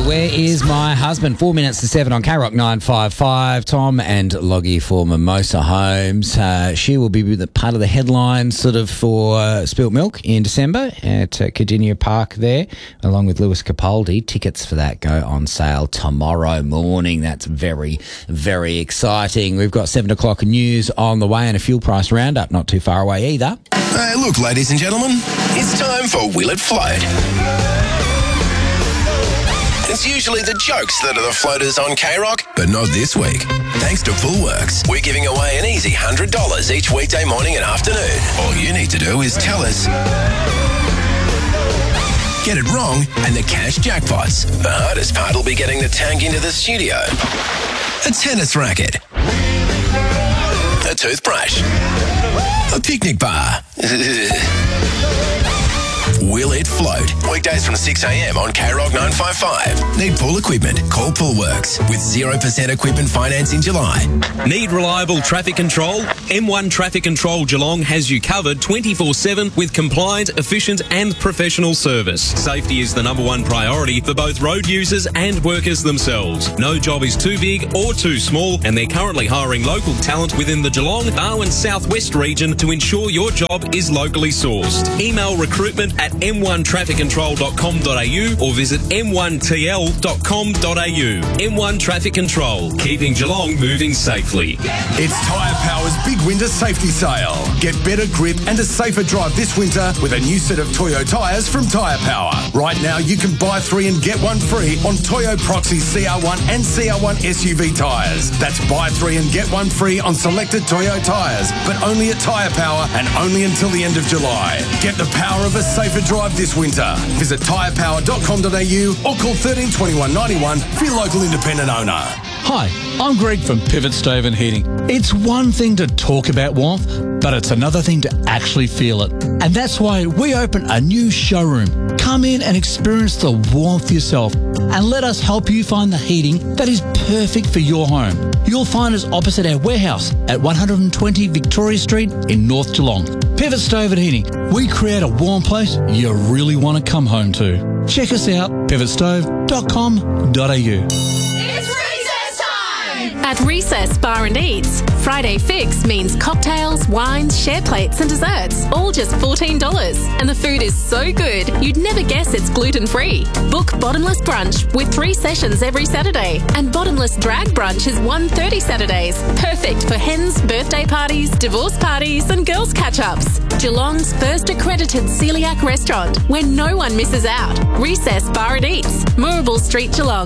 Where is my husband? 4 minutes to 7 on K-Rock 955. Tom and Loggie for Mimosa Homes. She will be part of the headlines sort of for Spilt Milk in December at Cardinia Park there, along with Lewis Capaldi. Tickets for that go on sale tomorrow morning. That's very, very exciting. We've got 7 o'clock news on the way and a fuel price roundup not too far away either. Look, ladies and gentlemen, it's time for Will It Float. It's usually the jokes that are the floaters on K-Rock, but not this week. Thanks to Poolworks, we're giving away an easy $100 each weekday morning and afternoon. All you need to do is tell us, get it wrong, and the cash jackpots. The hardest part will be getting the tank into the studio. A tennis racket. A toothbrush. A picnic bar. Will It Float? Weekdays from 6 a.m. on K-Rock 955. Need pool equipment? Call Poolworks with 0% equipment finance in July. Need reliable traffic control? M1 Traffic Control Geelong has you covered 24/7 with compliant, efficient and professional service. Safety is the number one priority for both road users and workers themselves. No job is too big or too small, and they're currently hiring local talent within the Geelong, Darwin Southwest region to ensure your job is locally sourced. Email recruitment at m1trafficcontrol.com.au or visit m1tl.com.au. M1 Traffic Control, keeping Geelong moving safely. It's Tyre Power's big winter safety sale. Get better grip and a safer drive this winter with a new set of Toyo tyres from Tyre Power. Right now you can buy 3 and get 1 free on Toyo Proxy CR1 and CR1 SUV tyres. That's buy 3 and get 1 free on selected Toyo tyres, but only at Tyre Power and only until the end of July. Get the power of a safer drive this winter. Visit tyrepower.com.au or call 13 21 91 for your local independent owner. Hi, I'm Greg from Pivot Stove and Heating. It's one thing to talk about warmth, but it's another thing to actually feel it. And that's why we open a new showroom. Come in and experience the warmth yourself and let us help you find the heating that is perfect for your home. You'll find us opposite our warehouse at 120 Victoria Street in North Geelong. Pivot Stove and Heating. We create a warm place you really want to come home to. Check us out, pivotstove.com.au. At Recess Bar and Eats, Friday Fix means cocktails, wines, share plates and desserts, all just $14. And the food is so good, you'd never guess it's gluten-free. Book Bottomless Brunch with 3 sessions every Saturday. And Bottomless Drag Brunch is 1:30 Saturdays. Perfect for hens, birthday parties, divorce parties and girls' catch-ups. Geelong's first accredited celiac restaurant where no one misses out. Recess Bar and Eats, Moorabool Street, Geelong.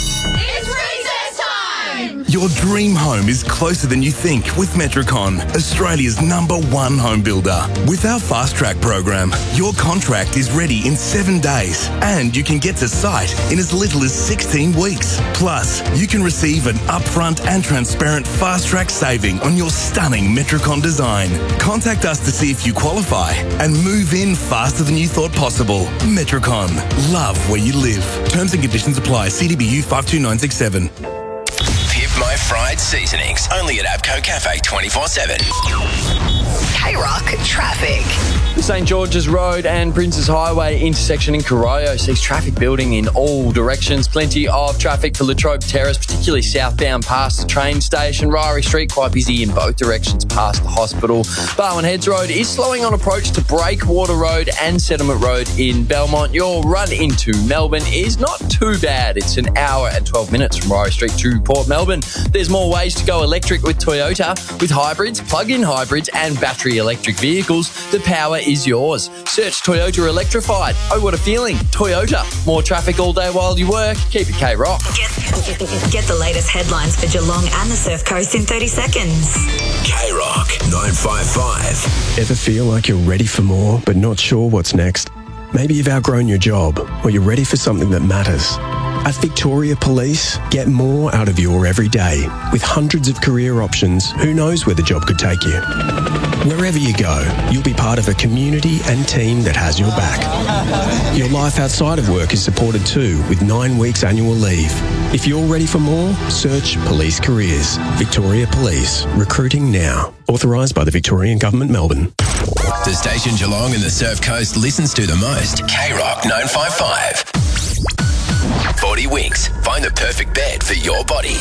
Your dream home is closer than you think with Metricon, Australia's #1 home builder. With our Fast Track program, your contract is ready in 7 days and you can get to site in as little as 16 weeks. Plus, you can receive an upfront and transparent Fast Track saving on your stunning Metricon design. Contact us to see if you qualify and move in faster than you thought possible. Metricon, love where you live. Terms and conditions apply. CDBU 52967. My fried seasonings, only at Abco Cafe 24/7. K-Rock traffic. The St George's Road and Princes Highway intersection in Corio sees traffic building in all directions. Plenty of traffic for Latrobe Terrace, particularly southbound past the train station. Ryrie Street quite busy in both directions past the hospital. Barwon Heads Road is slowing on approach to Breakwater Road and Settlement Road in Belmont. Your run into Melbourne is not too bad. It's an hour and 12 minutes from Ryrie Street to Port Melbourne. There's more ways to go electric with Toyota. With hybrids, plug-in hybrids and battery electric vehicles, the power is yours. Search Toyota Electrified. Oh, what a feeling. Toyota. More traffic all day while you work. Keep it K-Rock. Get the latest headlines for Geelong and the Surf Coast in 30 seconds. K-Rock 955. Ever feel like you're ready for more but not sure what's next? Maybe you've outgrown your job or you're ready for something that matters. At Victoria Police, get more out of your everyday. With hundreds of career options, who knows where the job could take you? Wherever you go, you'll be part of a community and team that has your back. Your life outside of work is supported too, with 9 weeks annual leave. If you're ready for more, search Police Careers. Victoria Police. Recruiting now. Authorised by the Victorian Government, Melbourne. The station Geelong and the Surf Coast listens to the most. K-Rock 955. 40 Quality Winks. Find the perfect bed for your body.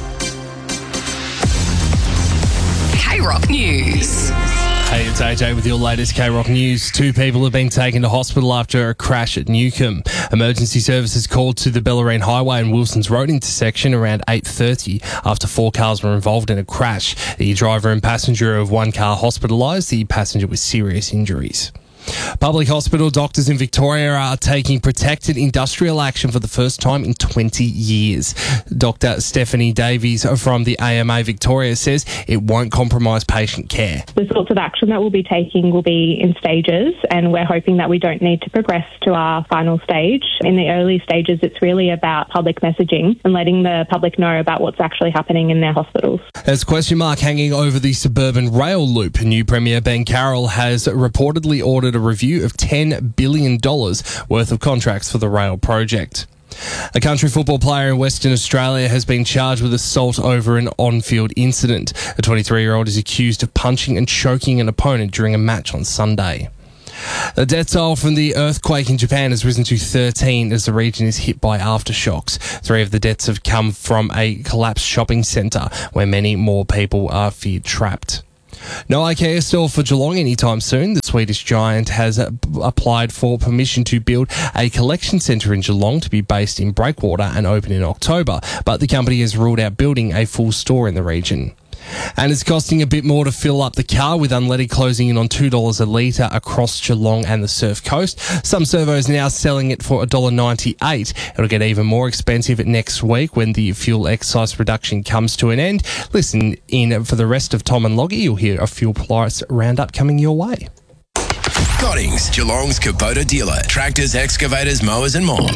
K-Rock News. Hey, it's AJ with your latest K-Rock News. 2 people have been taken to hospital after a crash at Newcombe. Emergency services called to the Bellarine Highway and Wilson's Road intersection around 8:30 after 4 cars were involved in a crash. The driver and passenger of one car hospitalised, the passenger with serious injuries. Public hospital doctors in Victoria are taking protected industrial action for the first time in 20 years. Dr. Stephanie Davies from the AMA Victoria says it won't compromise patient care. The sorts of action that we'll be taking will be in stages, and we're hoping that we don't need to progress to our final stage. In the early stages, it's really about public messaging and letting the public know about what's actually happening in their hospitals. There's a question mark hanging over the suburban rail loop. New Premier Ben Carroll has reportedly ordered a review of $10 billion worth of contracts for the rail project. A country football player in Western Australia has been charged with assault over an on-field incident. A 23-year-old is accused of punching and choking an opponent during a match on Sunday. The death toll from the earthquake in Japan has risen to 13 as the region is hit by aftershocks. 3 of the deaths have come from a collapsed shopping centre where many more people are feared trapped. No IKEA store for Geelong anytime soon. The Swedish giant has applied for permission to build a collection centre in Geelong to be based in Breakwater and open in October, but the company has ruled out building a full store in the region. And it's costing a bit more to fill up the car, with unleaded closing in on $2 a litre across Geelong and the Surf Coast. Some servos now selling it for $1.98. It'll get even more expensive next week when the fuel excise reduction comes to an end. Listen in for the rest of Tom and Loggy. You'll hear a fuel price roundup coming your way. Cottings, Geelong's Kubota dealer. Tractors, excavators, mowers and more.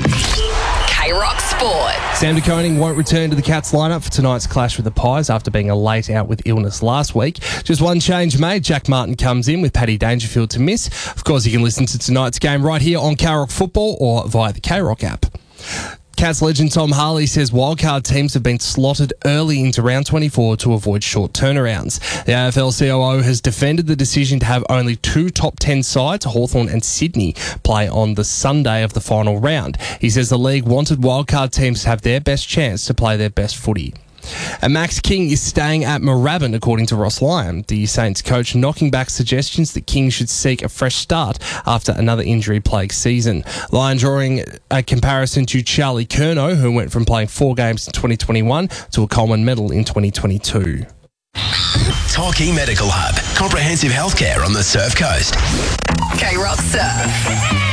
K-Rock Sport. Sam de Koning won't return to the Cats lineup for tonight's clash with the Pies after being a late out with illness last week. Just one change made. Jack Martin comes in with Paddy Dangerfield to miss. Of course, you can listen to tonight's game right here on K-Rock Football or via the K-Rock app. Cats legend Tom Harley says wildcard teams have been slotted early into round 24 to avoid short turnarounds. The AFL COO has defended the decision to have only 2 top 10 sides, Hawthorn and Sydney, play on the Sunday of the final round. He says the league wanted wildcard teams to have their best chance to play their best footy. And Max King is staying at Moorabbin, according to Ross Lyon, the Saints coach, knocking back suggestions that King should seek a fresh start after another injury-plagued season. Lyon drawing a comparison to Charlie Curnow, who went from playing 4 games in 2021 to a Coleman medal in 2022. Torquay Medical Hub. Comprehensive healthcare on the Surf Coast. K-Rock Surf.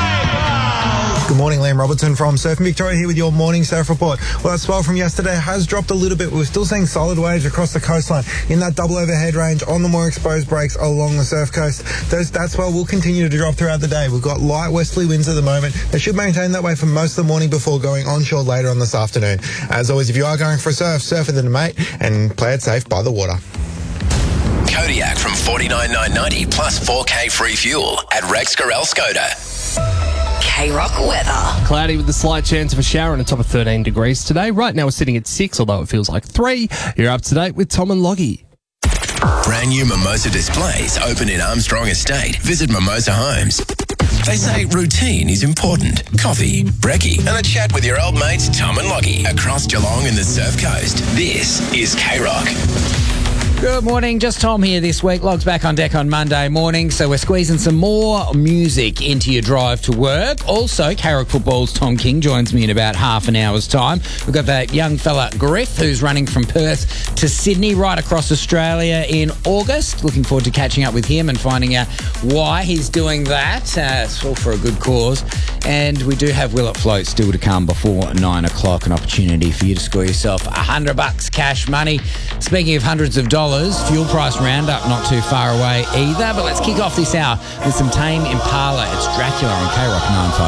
Good morning, Liam Robertson from Surfing Victoria here with your morning surf report. Well, that swell from yesterday has dropped a little bit. We're still seeing solid waves across the coastline in that double overhead range on the more exposed breaks along the surf coast. That swell will continue to drop throughout the day. We've got light westerly winds at the moment. They should maintain that way for most of the morning before going onshore later on this afternoan. As always, if you are going for a surf with a mate and play it safe by the water. Kodiak from $49,990 plus 4K free fuel at Rex Gorel Skoda. K-Rock weather. Cloudy with a slight chance of a shower and a top of 13 degrees today. Right now we're sitting at 6, although it feels like 3. You're up to date with Tom and Loggy. Brand new Mimosa displays open in Armstrong Estate. Visit Mimosa Homes. They say routine is important. Coffee, brekkie, and a chat with your old mates Tom and Loggy across Geelong and the Surf Coast. This is K-Rock. Good morning, just Tom here this week. Logs back on deck on Monday morning, so we're squeezing some more music into your drive to work. Also, K-Rock Football's Tom King joins me in about half an hour's time. We've got that young fella Griff, who's running from Perth to Sydney, right across Australia in August. Looking forward to catching up with him and finding out why he's doing that. It's all for a good cause. And we do have Will It Float still to come before 9 o'clock, an opportunity for you to score yourself $100 cash money. Speaking of hundreds of dollars, fuel price roundup not too far away either. But let's kick off this hour with some Tame Impala. It's Dracula on K-Rock 955.